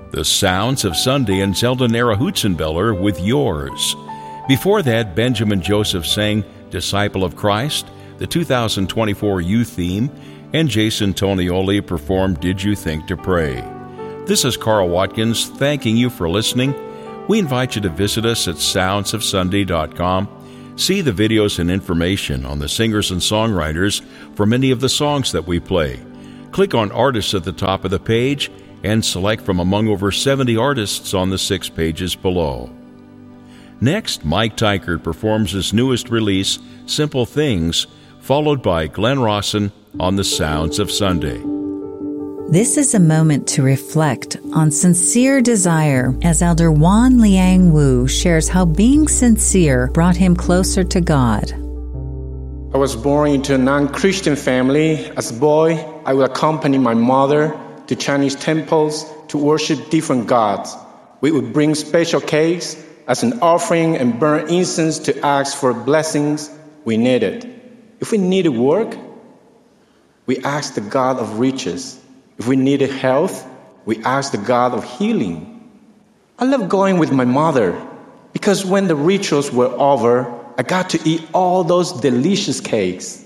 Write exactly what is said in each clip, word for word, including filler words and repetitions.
The Sounds of Sunday and Zelda Hutzenbeller with Yours. Before that, Benjamin Joseph sang Disciple of Christ, the two thousand twenty-four youth theme, and Jason Tonioli performed Did You Think to Pray. This is Carl Watkins thanking you for listening. We invite you to visit us at sounds of sunday dot com. See the videos and information on the singers and songwriters for many of the songs that we play. Click on Artists at the top of the page and select from among over seventy artists on the six pages below. Next, Mike Tykert performs his newest release, Simple Things, followed by Glenn Rawson on The Sounds of Sunday. This is a moment to reflect on sincere desire as Elder Wan Liang Wu shares how being sincere brought him closer to God. I was born into a non-Christian family. As a boy, I would accompany my mother to Chinese temples to worship different gods. We would bring special cakes as an offering and burn incense to ask for blessings we needed. If we needed work, we asked the God of riches. If we needed health, we asked the God of healing. I loved going with my mother because when the rituals were over, I got to eat all those delicious cakes.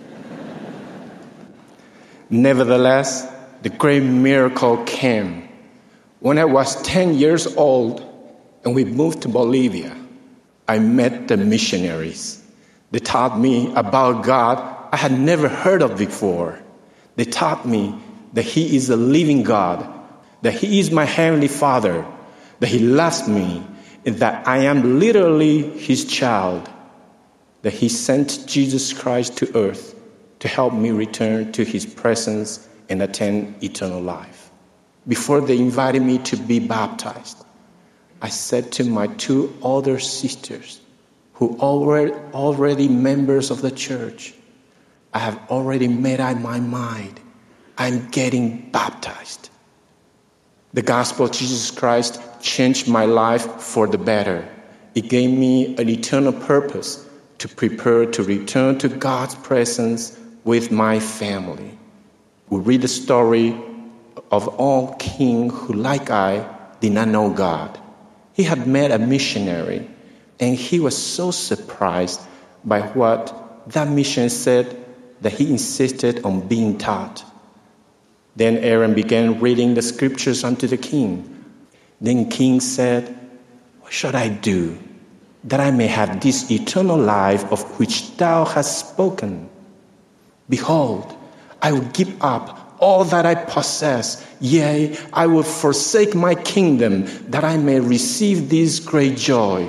Nevertheless, the great miracle came. When I was ten years old and we moved to Bolivia, I met the missionaries. They taught me about God I had never heard of before. They taught me that He is a living God, that He is my Heavenly Father, that He loves me, and that I am literally His child, that He sent Jesus Christ to earth to help me return to His presence and attain eternal life. Before they invited me to be baptized, I said to my two older sisters, who were already members of the church, I have already made up my mind. I'm getting baptized. The gospel of Jesus Christ changed my life for the better. It gave me an eternal purpose to prepare to return to God's presence with my family. We read the story of an king who, like I, did not know God. He had met a missionary, and he was so surprised by what that missionary said that he insisted on being taught. Then Aaron began reading the scriptures unto the king. Then king said, what shall I do that I may have this eternal life of which thou hast spoken? Behold, I will give up all that I possess. Yea, I will forsake my kingdom that I may receive this great joy.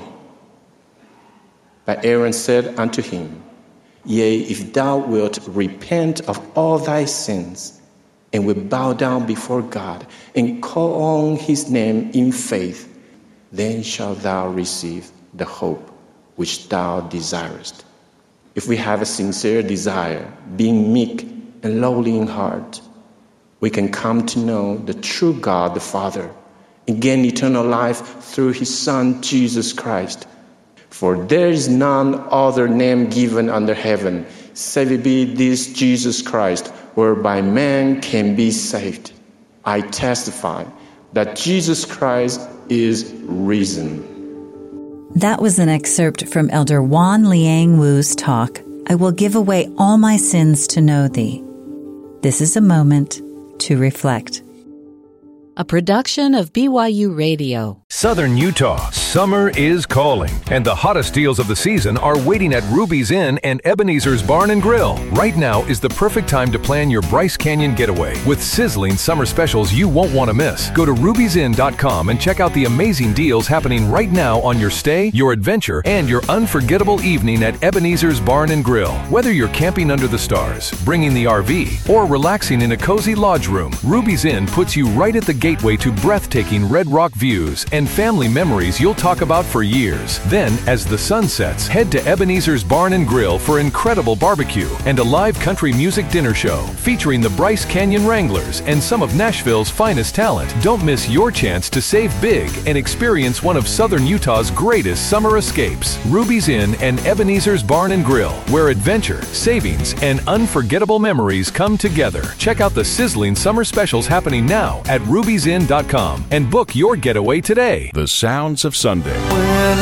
But Aaron said unto him, yea, if thou wilt repent of all thy sins, and will bow down before God and call on His name in faith, then shalt thou receive the hope which thou desirest. If we have a sincere desire, being meek and lowly in heart, we can come to know the true God the Father and gain eternal life through His Son, Jesus Christ. For there is none other name given under heaven, save it be this Jesus Christ, whereby man can be saved. I testify that Jesus Christ is risen. That was an excerpt from Elder Wan Liang Wu's talk, I Will Give Away All My Sins to Know Thee. This is a moment to reflect. A production of B Y U Radio. Southern Utah, summer is calling, and the hottest deals of the season are waiting at Ruby's Inn and Ebenezer's Barn and Grill. Right now is the perfect time to plan your Bryce Canyon getaway with sizzling summer specials you won't want to miss. Go to rubies inn dot com and check out the amazing deals happening right now on your stay, your adventure, and your unforgettable evening at Ebenezer's Barn and Grill. Whether you're camping under the stars, bringing the R V, or relaxing in a cozy lodge room, Ruby's Inn puts you right at the gateway to breathtaking Red Rock views and family memories you'll talk about for years. Then, as the sun sets, head to Ebenezer's Barn and Grill for incredible barbecue and a live country music dinner show featuring the Bryce Canyon Wranglers and some of Nashville's finest talent. Don't miss your chance to save big and experience one of Southern Utah's greatest summer escapes. Ruby's Inn and Ebenezer's Barn and Grill, where adventure, savings, and unforgettable memories come together. Check out the sizzling summer specials happening now at ruby's inn dot com and book your getaway today. The sounds of Sunday. When